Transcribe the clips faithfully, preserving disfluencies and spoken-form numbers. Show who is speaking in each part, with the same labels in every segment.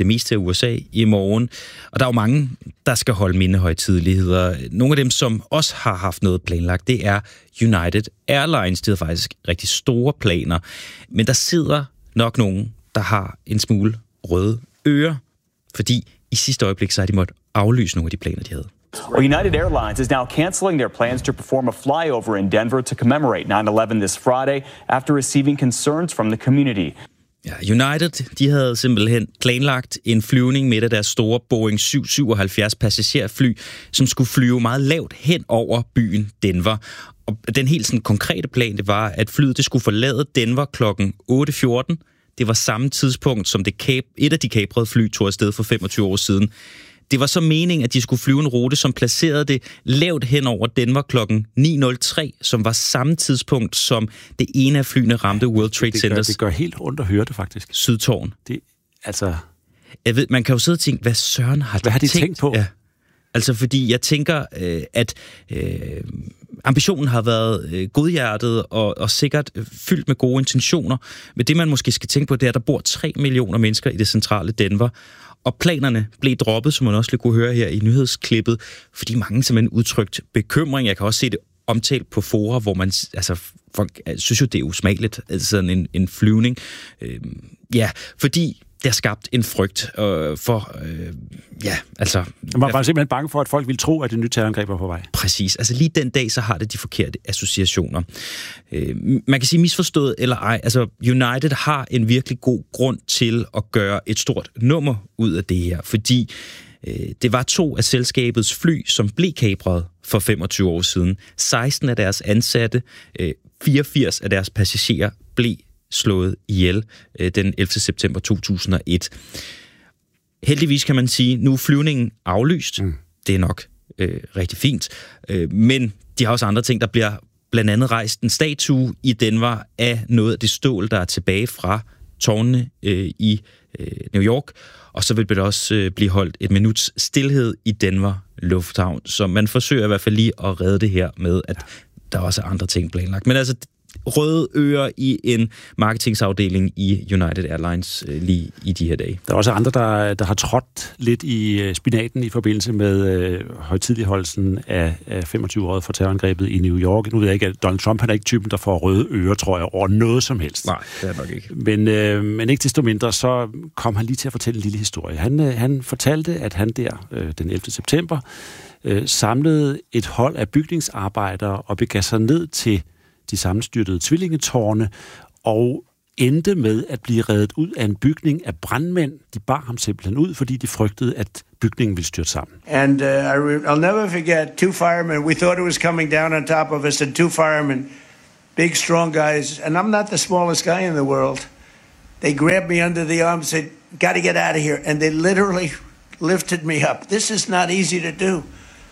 Speaker 1: det meste af U S A i morgen. Og der er jo mange, der skal holde mindehøjtideligheder. Nogle af dem, som også har haft noget planlagt, det er United Airlines. De har faktisk rigtig store planer. Men der sidder nok nogen, der har en smule røde ører, fordi i sidste øjeblik så har de måttet aflyse nogle af de planer, de havde.
Speaker 2: Well, United Airlines is now canceling their plans to perform a flyover in Denver to commemorate nine eleven this Friday after receiving concerns from the community.
Speaker 1: Ja, United, de havde simpelthen planlagt en flyvning med af deres store Boeing syv syvoghalvfjerds passagerfly, som skulle flyve meget lavt hen over byen Denver. Og den helt sådan konkrete plan, det var, at flyet det skulle forlade Denver klokken otte fjorten. Det var samme tidspunkt, som det kab, et af de kaprede fly tog afsted for femogtyve år siden. Det var så meningen, at de skulle flyve en rute, som placerede det lavt hen over Denver klokken ni nul tre, som var samme tidspunkt, som det ene af flyene ramte World Trade Centers.
Speaker 3: Det gør, det gør helt ondt at høre det, faktisk.
Speaker 1: Sydtårn.
Speaker 3: Det, altså...
Speaker 1: Jeg ved, man kan jo sidde og tænke, hvad søren har de
Speaker 3: Hvad har de
Speaker 1: tænkt?
Speaker 3: tænkt på?
Speaker 1: Ja. Altså, fordi jeg tænker, øh, at øh, ambitionen har været øh, godhjertet og, og sikkert øh, fyldt med gode intentioner. Men det, man måske skal tænke på, det er, at der bor tre millioner mennesker i det centrale Denver. Og planerne blev droppet, som man også lige kunne høre her i nyhedsklippet, fordi mange simpelthen udtrykt bekymring. Jeg kan også se det omtalt på fora, hvor man, altså, folk synes jo, det er usmageligt, altså sådan en, en flyvning. Øh, ja, fordi det har skabt en frygt øh, for, øh, ja, altså...
Speaker 3: Man var simpelthen bange for, at folk ville tro, at det nye terrorangreb var på vej.
Speaker 1: Præcis. Altså lige den dag, så har det de forkerte associationer. Øh, man kan sige misforstået eller ej. Altså United har en virkelig god grund til at gøre et stort nummer ud af det her, fordi øh, det var to af selskabets fly, som blev kapret for femogtyve år siden. seksten af deres ansatte, øh, fireogfirs af deres passagerer blev slået ihjel øh, den ellevte september to tusind og et. Heldigvis kan man sige, nu er flyvningen aflyst. Mm. Det er nok øh, rigtig fint. Øh, men de har også andre ting. Der bliver blandt andet rejst en statue i Denver af noget af det stål, der er tilbage fra tårnene øh, i øh, New York. Og så vil det også øh, blive holdt et minuts stilhed i Denver Lufthavn. Så man forsøger i hvert fald lige at redde det her med, at der også er andre ting planlagt. Men altså røde ører i en marketingsafdeling i United Airlines øh, lige i de her dage.
Speaker 3: Der er også andre, der, der har trådt lidt i spinaten i forbindelse med øh, højtideligholdelsen af, af femogtyve-året for terrorangrebet i New York. Nu ved jeg ikke, at Donald Trump han er ikke typen, der får røde ører, tror jeg, over noget som helst.
Speaker 1: Nej, det er nok ikke.
Speaker 3: Men, øh, men ikke desto mindre, så kom han lige til at fortælle en lille historie. Han, øh, han fortalte, at han der øh, den ellevte september øh, samlede et hold af bygningsarbejdere og begav sig ned til de sammenstyrtede tvillingetårne, og endte med at blive reddet ud af en bygning af brandmænd. De bar ham simpelthen ud, fordi de frygtede, at bygningen ville styrte sammen.
Speaker 4: And uh, I re- I'll never forget two firemen. We thought it was coming down on top of us, and two firemen, big, strong guys, and I'm not the smallest guy in the world. They grabbed me under the arm and said, "Got to get out of here," and they literally lifted me up. This is not easy to do.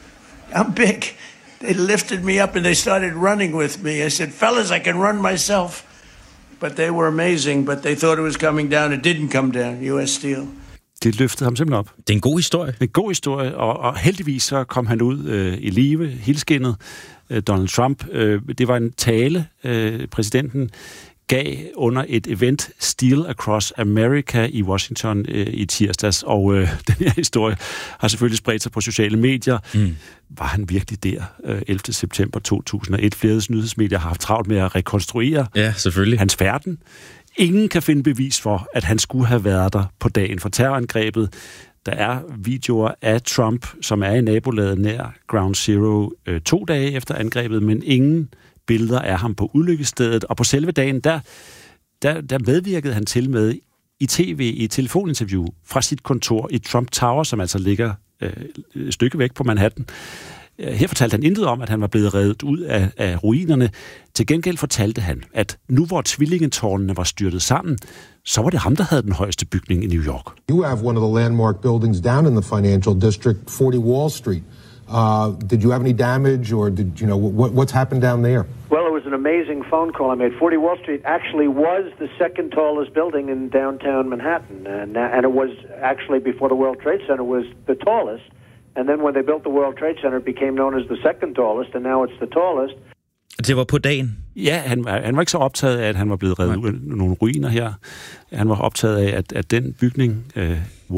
Speaker 4: I'm big. They lifted me up and they started running with me. I said, fellas, I can run myself. But they were amazing, but they thought it was coming down. It didn't come down, U S Steel.
Speaker 3: Det løftede ham simpelthen op.
Speaker 1: Det er en god historie.
Speaker 3: En god historie, og, og heldigvis så kom han ud øh, i live, helskindet. Øh, Donald Trump, øh, det var en tale, øh, præsidenten gav under et event, Steel Across America i Washington øh, i tirsdags, og øh, den her historie har selvfølgelig spredt sig på sociale medier. Mm. Var han virkelig der øh, ellevte september to tusind og et? Flere nyhedsmedier har haft travlt med at rekonstruere
Speaker 1: ja, selvfølgelig.
Speaker 3: hans færden. Ingen kan finde bevis for, at han skulle have været der på dagen for terrorangrebet. Der er videoer af Trump, som er i nabolaget nær Ground Zero øh, to dage efter angrebet, men ingen billeder af ham på ulykkesstedet, og på selve dagen, der, der, der medvirkede han til med i tv, i et telefoninterview fra sit kontor i Trump Tower, som altså ligger øh, et stykke væk på Manhattan. Her fortalte han intet om, at han var blevet reddet ud af, af ruinerne. Til gengæld fortalte han, at nu hvor tvillingetårnene var styrtet sammen, så var det ham, der havde den højeste bygning i New York.
Speaker 5: You have one of the landmark buildings down in the financial district, forty Wall Street. Uh, did you have any damage, or did you know what, what's happened down there?
Speaker 6: Well, it was an amazing phone call I made. forty Wall Street actually was the second tallest building in downtown Manhattan, and and it was actually before the World Trade Center was the tallest, and then when they built the World Trade Center, it became known as the second tallest, and now it's the tallest.
Speaker 1: Det var på dagen?
Speaker 3: Ja, han, han var ikke så optaget af, at han var blevet reddet ud af nogle ruiner her. Han var optaget af, at, at den bygning, øh,